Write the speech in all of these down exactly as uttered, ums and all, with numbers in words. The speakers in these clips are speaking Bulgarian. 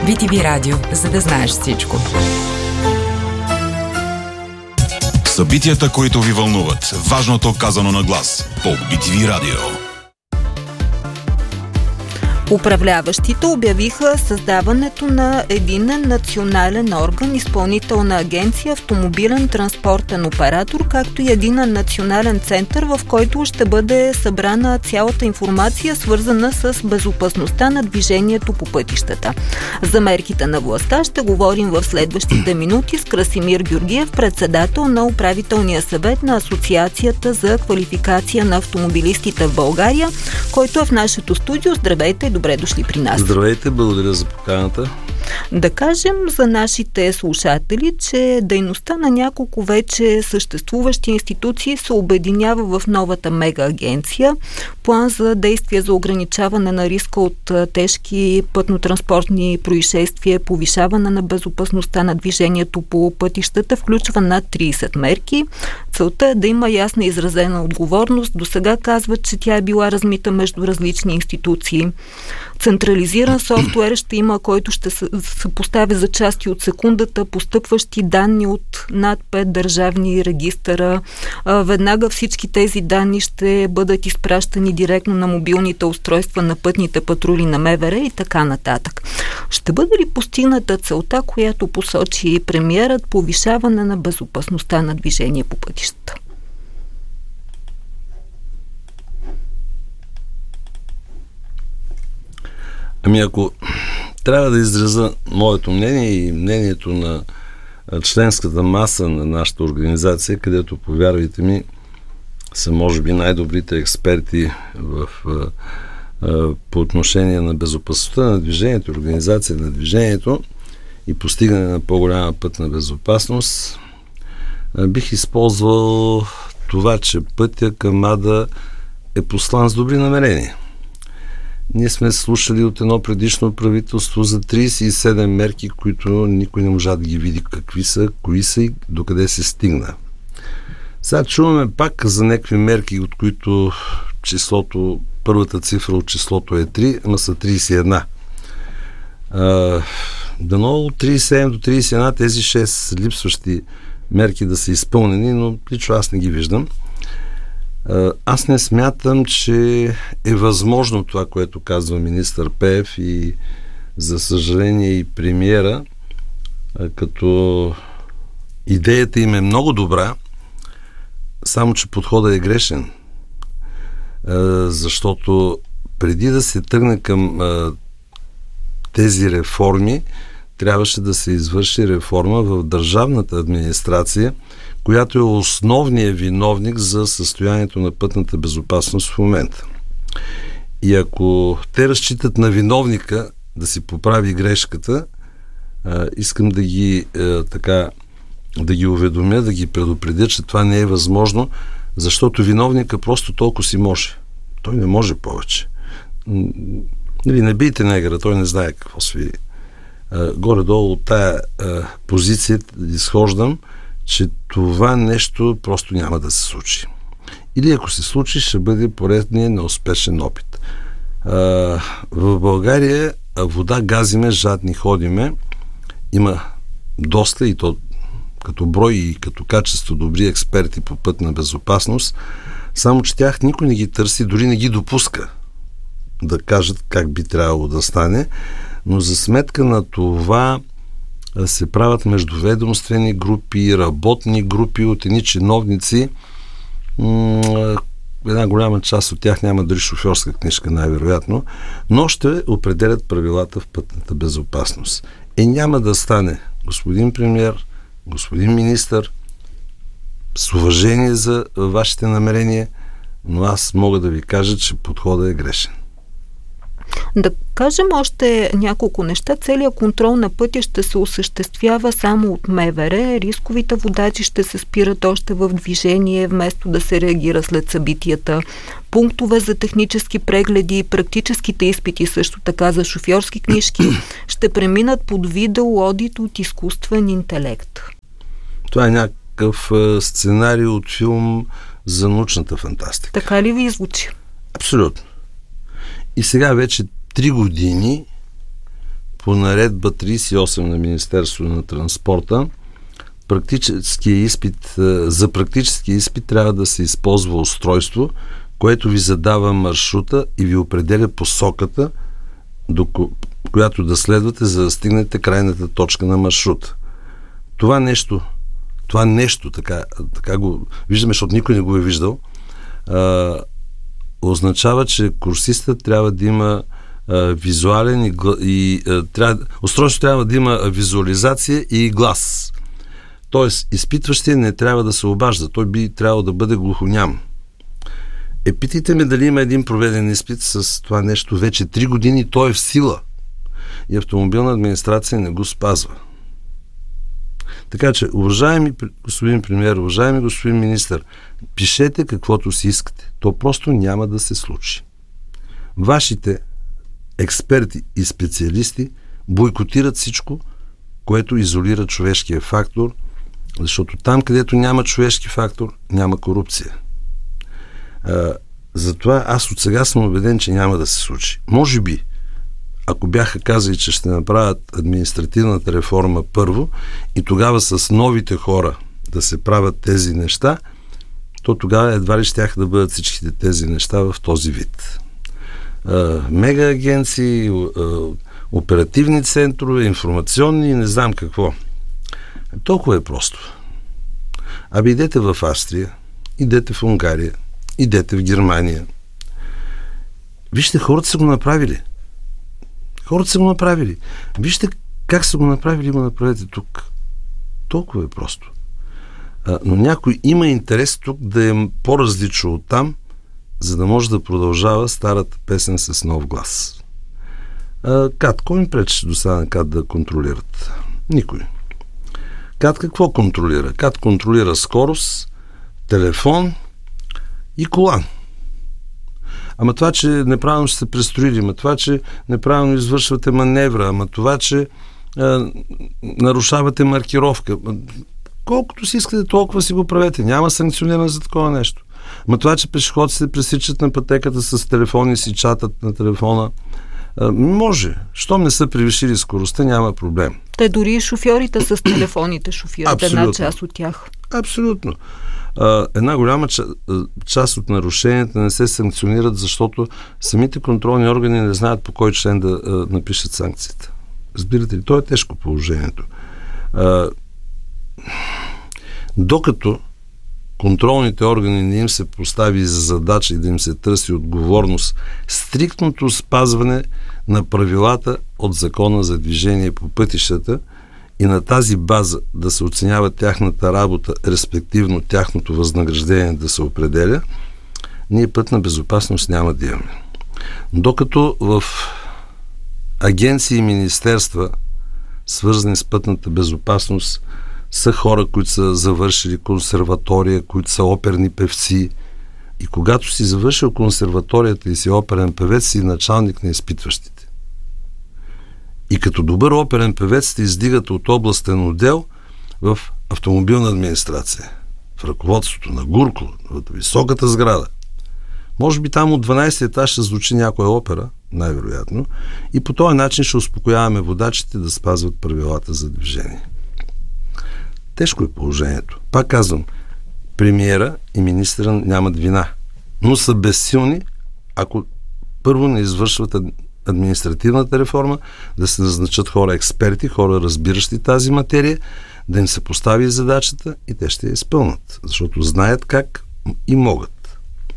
би ти ви радио, за да знаеш всичко. Събитията, които ви вълнуват. Важното казано на глас. По би ти ви радио. Управляващите обявиха създаването на единен национален орган, изпълнителна агенция, автомобилен транспортен оператор, както и единен национален център, в който ще бъде събрана цялата информация, свързана с безопасността на движението по пътищата. За мерките на властта ще говорим в следващите минути с Красимир Георгиев, председател на управителния съвет на Асоциацията за квалификация на автомобилистите в България, който е в нашето студио. Здравейте, добре дошли при нас. Здравейте, благодаря за поканата. Да кажем за нашите слушатели, че дейността на няколко вече съществуващи институции се обединява в новата мега агенция. План за действие за ограничаване на риска от тежки пътно-транспортни происшествия, повишаване на безопасността на движението по пътищата, включва над трийсет мерки. Целта е да има ясна изразена отговорност. До сега казват, че тя е била размита между различни институции. Централизиран софтуер ще има, който ще се поставя за части от секундата постъпващи данни от над пет държавни регистъра. Веднага всички тези данни ще бъдат изпращани директно на мобилните устройства на пътните патрули на МВР и така нататък. Ще бъде ли постигната целта, която посочи премиерът, повишаване на безопасността на движение по пътищата? Ами ако трябва да изразя моето мнение и мнението на членската маса на нашата организация, където, повярвайте ми, са може би най-добрите експерти в, по отношение на безопасността на движението, организация на движението и постигане на по-голяма пътна безопасност, бих използвал това, че пътя към ада е послан с добри намерения. Ние сме слушали от едно предишно правителство за трийсет и седем мерки, които никой не можа да ги види какви са, кои са и докъде се стигна. Сега чуваме пак за някакви мерки, от които числото, първата цифра от числото е три, ама са трийсет и една. А, дано от трийсет и седем до трийсет и една тези шест липсващи мерки да са изпълнени, но лично аз не ги виждам. Аз не смятам, че е възможно това, което казва министър Пеев и за съжаление и премиера, като идеята им е много добра, само че подходът е грешен. Защото преди да се тръгне към тези реформи, трябваше да се извърши реформа в държавната администрация, която е основният виновник за състоянието на пътната безопасност в момента. И ако те разчитат на виновника да си поправи грешката, а, искам да ги а, така да ги уведомя, да ги предупредя, че това не е възможно, защото виновника просто толкова си може. Той не може повече. Нали, не бийте негъра, той не знае какво свири. А, горе-долу от тая а, позиция изхождам, че това нещо просто няма да се случи. Или ако се случи, ще бъде поредният неуспешен опит. А, в България вода газиме, жадни ходиме. Има доста и то като брой и като качество добри експерти по пътна безопасност, само че тях никой не ги търси, дори не ги допуска да кажат как би трябвало да стане, но за сметка на това се правят междуведомствени групи, работни групи от едни чиновници. Една голяма част от тях няма дори шофьорска книжка, най-вероятно, но ще определят правилата в пътната безопасност. И няма да стане, господин премиер, господин министър, с уважение за вашите намерения, но аз мога да ви кажа, че подходът е грешен. Да кажем още няколко неща. Целият контрол на пътя ще се осъществява само от МВР. Рисковите водачи ще се спират още в движение, вместо да се реагира след събитията. Пунктове за технически прегледи и практическите изпити, също така за шофьорски книжки, ще преминат под видеоодит от изкуствен интелект. Това е някакъв сценарий от филм за научната фантастика. Така ли ви звучи? Абсолютно. И сега вече три години по наредба тридесет и осем на Министерството на транспорта, практически изпит, за практически изпит трябва да се използва устройство, което ви задава маршрута и ви определя посоката, до която да следвате, за да стигнете крайната точка на маршрута. Това нещо, това нещо, така, така го виждаме, защото никой не го е виждал, а, означава, че курсистът трябва да има а, визуален и, и а, трябва, устройство трябва да има визуализация и глас. Тоест, изпитващия не трябва да се обажда. Той би трябвало да бъде глухоням. Е, питайте ме дали има един проведен изпит с това нещо вече три години, той е в сила. И Автомобилна администрация не го спазва. Така че, уважаеми господин премиер, уважаеми господин министър, пишете каквото си искате. То просто няма да се случи. Вашите експерти и специалисти бойкотират всичко, което изолира човешкия фактор, защото там, където няма човешки фактор, няма корупция. А, затова аз от сега съм убеден, че няма да се случи. Може би, ако бяха казали, че ще направят административната реформа първо и тогава с новите хора да се правят тези неща, то тогава едва ли щяха да бъдат всичките тези неща в този вид. А, мега агенции, а, оперативни центрове, информационни и не знам какво. Толкова е просто. Абе, идете в Австрия, идете в Унгария, идете в Германия. Вижте, хората са го направили. Хората са го направили. Вижте как са го направили, го направете тук. Толкова е просто. А, но някой има интерес тук да е по-различно от там, за да може да продължава старата песен с нов глас. А, КАТ, кой им пречеше до сега на КАТ да контролират? Никой. КАТ какво контролира? КАТ контролира скорост, телефон и колан. Ама това, че неправилно ще се престроили, ама това, че неправилно извършвате маневра, ама това, че а, нарушавате маркировка. Колкото си искате, толкова си го правете. Няма санкциониране за такова нещо. Ама това, че пешеходците пресичат на пътеката с телефони, си чатат на телефона, а, може. Щом не са превишили скоростта, няма проблем. Те дори и шофьорите с телефоните шофират, една част от тях. Абсолютно. Uh, една голяма ча, част от нарушенията не се санкционират, защото самите контролни органи не знаят по кой член да uh, напишат санкцията. Разбирате ли? То е тежко положението. Uh, докато контролните органи не им се постави за задача и да им се търси отговорност, стриктното спазване на правилата от Закона за движение по пътищата и на тази база да се оценява тяхната работа, респективно тяхното възнаграждение да се определя, ние пътна безопасност няма да имаме. Докато в агенции и министерства, свързани с пътната безопасност, са хора, които са завършили консерватория, които са оперни певци. И когато си завършил консерваторията и си оперен певец, си началник на изпитващите. И като добър оперен певец те издигат от областен отдел в Автомобилна администрация, в ръководството на Гурко, в високата сграда. Може би там от дванайсети етаж ще звучи някоя опера, най-вероятно, и по този начин ще успокояваме водачите да спазват правилата за движение. Тежко е положението. Пак казвам, премиера и министъра нямат вина, но са безсилни, ако първо не извършват административната реформа, да се назначат хора експерти, хора разбиращи тази материя, да им се постави задачата и те ще я изпълнат, защото знаят как и могат.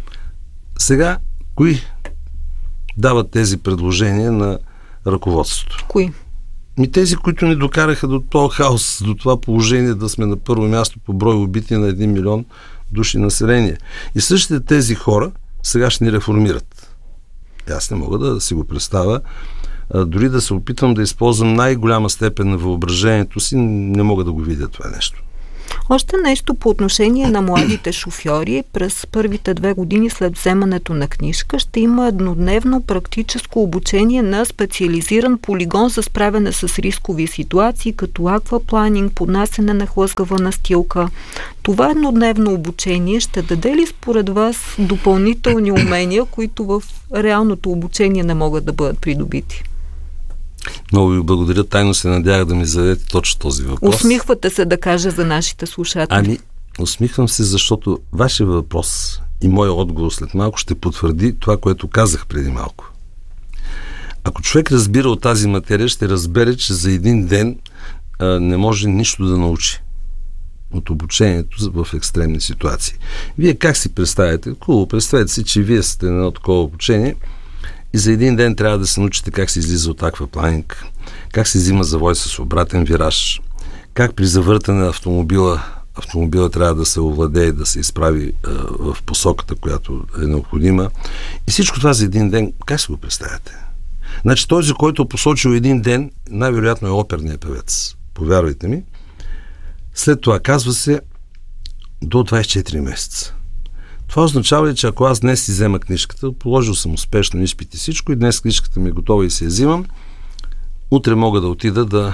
Сега, кои дават тези предложения на ръководството? Кои? Ми тези, които ни докараха до този хаос, до това положение да сме на първо място по брой убити на един милион души население. И същите тези хора сега ще ни реформират. Аз не мога да си го представя. А, дори да се опитвам да използвам най-голяма степен на въображението си, не мога да го видя това нещо. Още нещо по отношение на младите шофьори. През първите две години след вземането на книжка ще има еднодневно практическо обучение на специализиран полигон за справяне с рискови ситуации, като аквапланинг, поднасене на хлъзгава настилка. Това еднодневно обучение ще даде ли според вас допълнителни умения, които в реалното обучение не могат да бъдат придобити? Много ви благодаря. Тайно се надявах да ми зададете точно този въпрос. Усмихвате се да кажа за нашите слушатели. Ами, усмихвам се, защото вашия въпрос и моя отговор след малко ще потвърди това, което казах преди малко. Ако човек разбира от тази материя, ще разбере, че за един ден а, не може нищо да научи от обучението в екстремни ситуации. Вие как си представяте? Хубаво, представете си, че вие сте на едно такова обучение и за един ден трябва да се научите как се излиза от аквапланинг, как се взима завой с обратен вираж, как при завъртане на автомобила автомобила трябва да се овладее, да се изправи а, в посоката, която е необходима. И всичко това за един ден, как си го представяте? Значи този, който е посочил един ден, най-вероятно е оперният певец. Повярвайте ми. След това казва се до двайсет и четири месеца. Това означава ли, че ако аз днес си взема книжката, положил съм успешно изпит и всичко и днес книжката ми е готова и си я взимам, утре мога да отида да,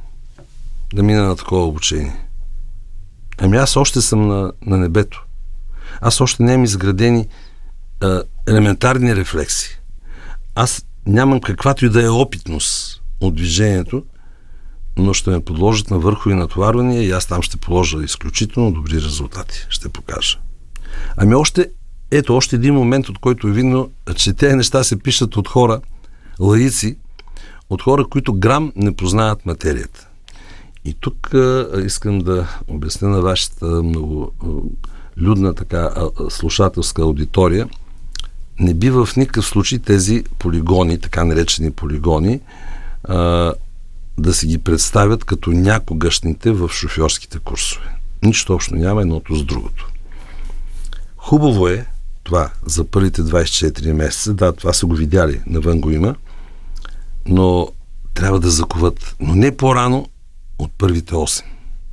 да мина на такова обучение. Ами аз още съм на, на небето. Аз още нямам изградени а, елементарни рефлекси. Аз нямам каквато и да е опитност от движението, но ще ме подложат на върхови натоварвания и аз там ще положа изключително добри резултати. Ще покажа. Ами още, ето още един момент, от който е видно, че тези неща се пишат от хора, лаици, от хора, които грам не познават материята. И тук а, искам да обясня на вашата много а, людна така а, слушателска аудитория. Не бива в никакъв случай тези полигони, така наречени полигони, а, да си ги представят като някогашните в шофьорските курсове. Нищо общо няма едното с другото. Хубаво е това за първите двайсет и четири месеца. Да, това са го видяли, навън го има, но трябва да закуват, но не по-рано от първите осем.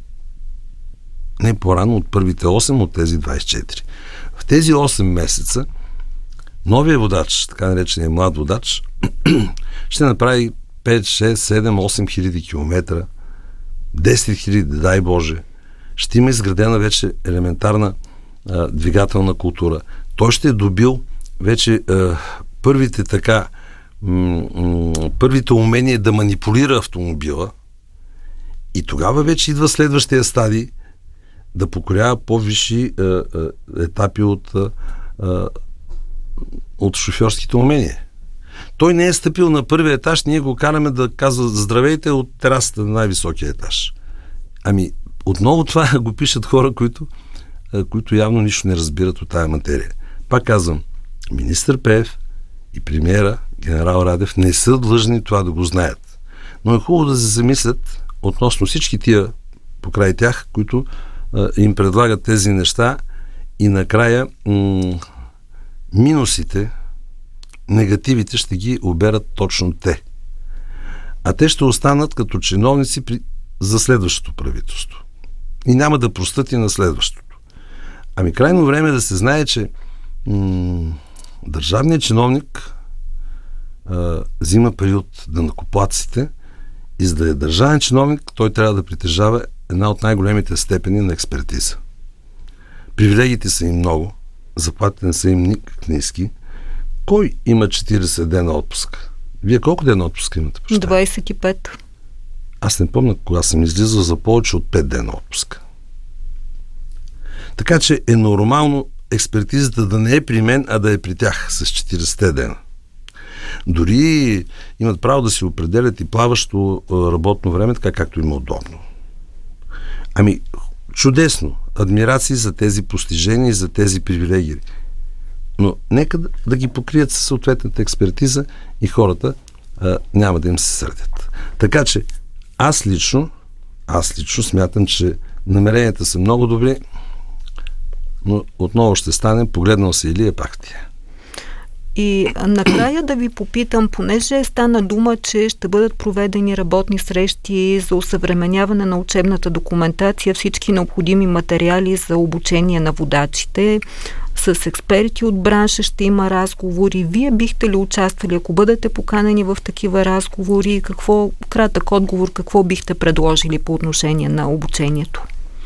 Не по-рано от първите осем от тези двайсет и четири. В тези осем месеца новия водач, така наречения млад водач, ще направи пет, шест, седем, осем хиляди километра, десет хиляди, дай Боже. Ще има изградена вече елементарна а, двигателна култура. Той ще е добил вече а, първите така м- м- първите умения да манипулира автомобила и тогава вече идва следващия стадий да покорява по-висши а, а, етапи от а, а, от шофьорските умения. Той не е стъпил на първия етаж, ние го караме да казва здравейте от терасата на най-високия етаж. Ами, отново това го пишат хора, които, които явно нищо не разбират от тая материя. Пак казвам, министър Пеев и премиера генерал Радев не са длъжни това да го знаят. Но е хубаво да се замислят относно всички тия покрай тях, които а, им предлагат тези неща и накрая м- минусите, негативите ще ги оберат точно те. А те ще останат като чиновници при... за следващото правителство. И няма да простат и на следващото. Ами крайно време е да се знае, че м- държавният чиновник а, взима пари от данъкоплатците и за да е държавен чиновник, той трябва да притежава една от най-големите степени на експертиза. Привилегиите са им много, заплатите не са им никак ниски. Кой има четирийсет дена отпуск? Вие колко дена отпуск имате? Почта? двайсет и пет. Аз не помня кога съм излизал за повече от пет дена отпуск. Така че е нормално експертизата да не е при мен, а да е при тях с четирийсет дена. Дори имат право да си определят и плаващо работно време, така както им е удобно. Ами, чудесно. Адмирации за тези постижения и за тези привилегии. Но нека да, да ги покрият със съответната експертиза и хората а, няма да им се сърдят. Така че аз лично аз лично смятам, че намеренията са много добри, но отново ще стане погледнал се Илия Пахтия. И накрая да ви попитам, понеже стана дума, че ще бъдат проведени работни срещи за осъвременяване на учебната документация, всички необходими материали за обучение на водачите, с експерти от бранша ще има разговори. Вие бихте ли участвали, ако бъдете поканени в такива разговори? Какво, кратък отговор, какво бихте предложили по отношение на обучението?